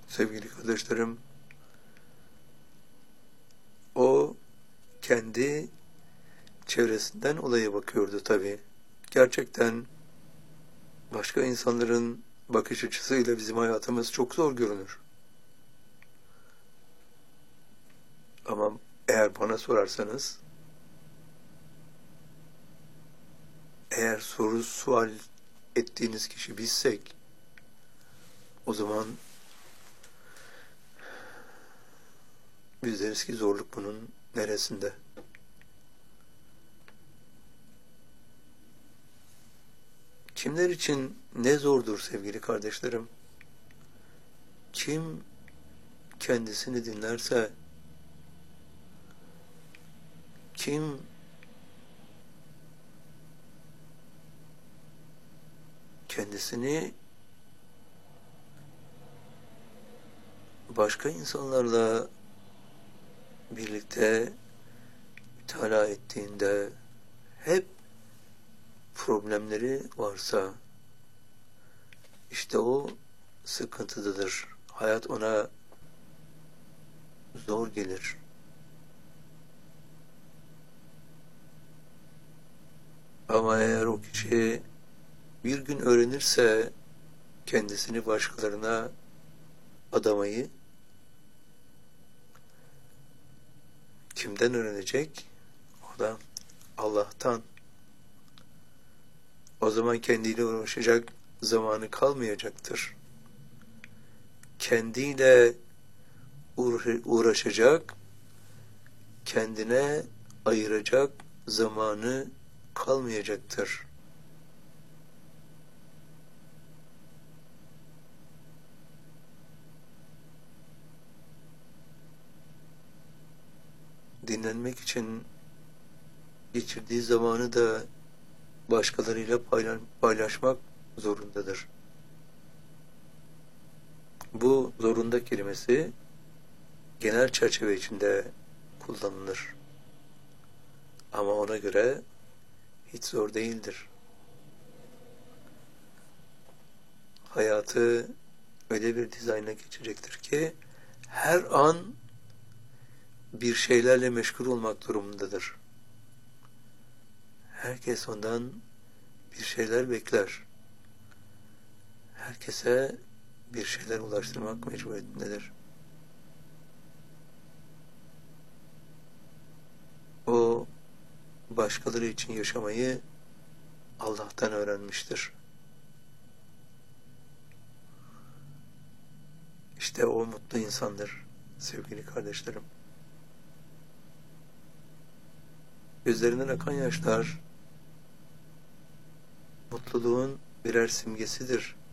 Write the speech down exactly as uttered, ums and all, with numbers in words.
sevgili kardeşlerim. O kendi çevresinden olaya bakıyordu tabii. Gerçekten başka insanların bakış açısıyla bizim hayatımız çok zor görünür. Ama eğer bana sorarsanız, eğer soru sual ettiğiniz kişi bizsek, o zaman biz deriz ki zorluk bunun neresinde? Kimler için ne zordur sevgili kardeşlerim? Kim kendisini dinlerse, kim kendisini başka insanlarla birlikte mütalaa ettiğinde hep problemleri varsa, işte o sıkıntıdadır. Hayat ona zor gelir. Ama eğer o kişi bir gün öğrenirse kendisini başkalarına adamayı, kimden öğrenecek? O da Allah'tan. O zaman kendiyle uğraşacak zamanı kalmayacaktır. Kendiyle uğraşacak, kendine ayıracak zamanı kalmayacaktır. Dinlenmek için geçirdiği zamanı da başkalarıyla paylaşmak zorundadır. Bu zorunda kelimesi genel çerçeve içinde kullanılır. Ama ona göre hiç zor değildir. Hayatı öyle bir dizayna geçecektir ki her an bir şeylerle meşgul olmak durumundadır. Herkes ondan bir şeyler bekler. Herkese bir şeyler ulaştırmak mecburiyetindedir. O başkaları için yaşamayı Allah'tan öğrenmiştir. İşte o mutlu insandır sevgili kardeşlerim. Gözlerinden akan yaşlar mutluluğun birer simgesidir.